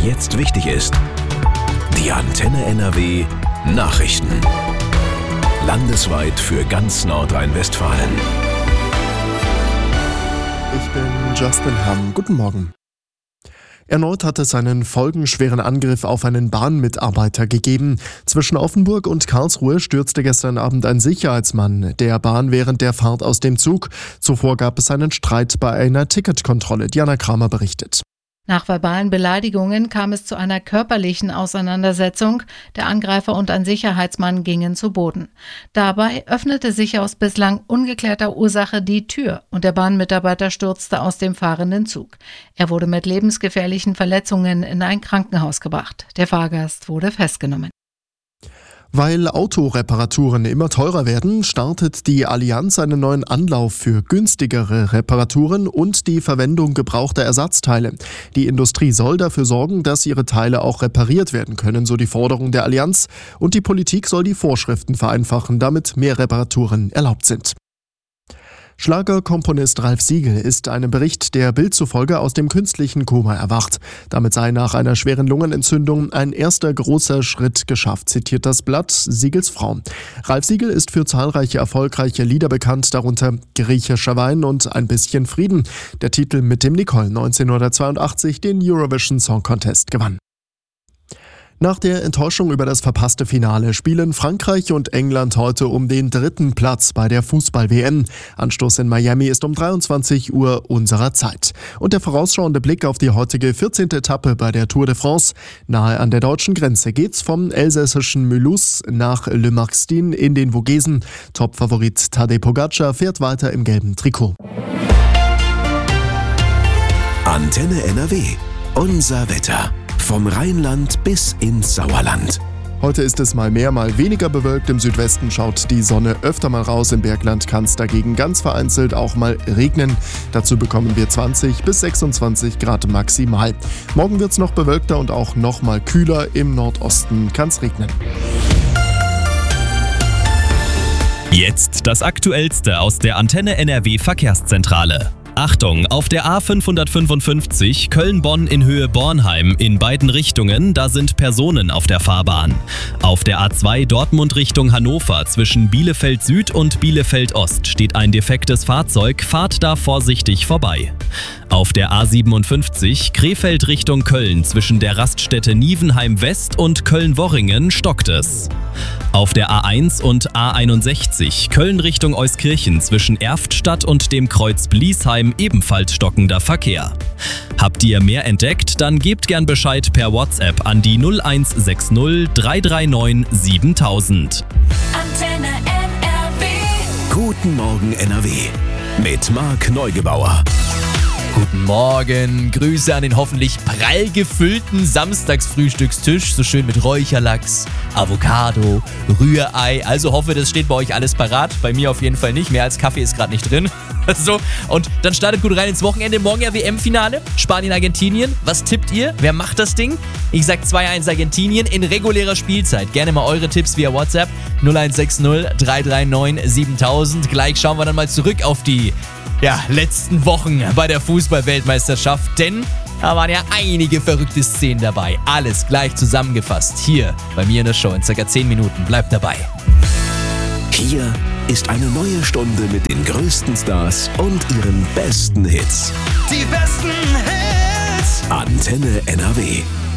jetzt wichtig ist. Die Antenne NRW Nachrichten. Landesweit für ganz Nordrhein-Westfalen. Ich bin Justin Hamm. Guten Morgen. Erneut hat es einen folgenschweren Angriff auf einen Bahnmitarbeiter gegeben. Zwischen Offenburg und Karlsruhe stürzte gestern Abend ein Sicherheitsmann der Bahn während der Fahrt aus dem Zug. Zuvor gab es einen Streit bei einer Ticketkontrolle. Diana Kramer berichtet. Nach verbalen Beleidigungen kam es zu einer körperlichen Auseinandersetzung. Der Angreifer und ein Sicherheitsmann gingen zu Boden. Dabei öffnete sich aus bislang ungeklärter Ursache die Tür und der Bahnmitarbeiter stürzte aus dem fahrenden Zug. Er wurde mit lebensgefährlichen Verletzungen in ein Krankenhaus gebracht. Der Fahrgast wurde festgenommen. Weil Autoreparaturen immer teurer werden, startet die Allianz einen neuen Anlauf für günstigere Reparaturen und die Verwendung gebrauchter Ersatzteile. Die Industrie soll dafür sorgen, dass ihre Teile auch repariert werden können, so die Forderung der Allianz. Und die Politik soll die Vorschriften vereinfachen, damit mehr Reparaturen erlaubt sind. Schlagerkomponist Ralf Siegel ist einem Bericht der Bild zufolge aus dem künstlichen Koma erwacht. Damit sei nach einer schweren Lungenentzündung ein erster großer Schritt geschafft, zitiert das Blatt Siegels Frau. Ralf Siegel ist für zahlreiche erfolgreiche Lieder bekannt, darunter Griechischer Wein und Ein bisschen Frieden. Der Titel, mit dem Nicole 1982 den Eurovision Song Contest gewann. Nach der Enttäuschung über das verpasste Finale spielen Frankreich und England heute um den 3. Platz bei der Fußball-WM. Anstoß in Miami ist um 23 Uhr unserer Zeit. Und der vorausschauende Blick auf die heutige 14. Etappe bei der Tour de France. Nahe an der deutschen Grenze geht's vom elsässischen Mulhouse nach Le Marxtin in den Vogesen. Topfavorit Tadej Pogacar fährt weiter im gelben Trikot. Antenne NRW. Unser Wetter. Vom Rheinland bis ins Sauerland. Heute ist es mal mehr, mal weniger bewölkt. Im Südwesten schaut die Sonne öfter mal raus. Im Bergland kann es dagegen ganz vereinzelt auch mal regnen. Dazu bekommen wir 20 bis 26 Grad maximal. Morgen wird es noch bewölkter und auch noch mal kühler. Im Nordosten kann es regnen. Jetzt das Aktuellste aus der Antenne NRW Verkehrszentrale. Achtung, auf der A555 Köln-Bonn in Höhe Bornheim in beiden Richtungen, da sind Personen auf der Fahrbahn. Auf der A2 Dortmund Richtung Hannover zwischen Bielefeld Süd und Bielefeld Ost steht ein defektes Fahrzeug, fahrt da vorsichtig vorbei. Auf der A57 Krefeld Richtung Köln zwischen der Raststätte Nievenheim West und Köln-Worringen stockt es. Auf der A1 und A61 Köln Richtung Euskirchen zwischen Erftstadt und dem Kreuz Bliesheim ebenfalls stockender Verkehr. Habt ihr mehr entdeckt, dann gebt gern Bescheid per WhatsApp an die 0160 339 7000. Antenne NRW. Guten Morgen NRW. Mit Marc Neugebauer. Guten Morgen, Grüße an den hoffentlich prall gefüllten Samstagsfrühstückstisch, so schön mit Räucherlachs, Avocado, Rührei, also hoffe, das steht bei euch alles parat, bei mir auf jeden Fall nicht, mehr als Kaffee ist gerade nicht drin. So, und dann startet gut rein ins Wochenende, morgen ja WM-Finale, Spanien-Argentinien, was tippt ihr, wer macht das Ding? Ich sag 2-1 Argentinien in regulärer Spielzeit, gerne mal eure Tipps via WhatsApp 0160 339 7000, gleich schauen wir dann mal zurück auf die letzten Wochen bei der Fußball-Weltmeisterschaft, denn da waren ja einige verrückte Szenen dabei. Alles gleich zusammengefasst hier bei mir in der Show in ca. 10 Minuten. Bleibt dabei. Hier ist eine neue Stunde mit den größten Stars und ihren besten Hits. Die besten Hits. Antenne NRW.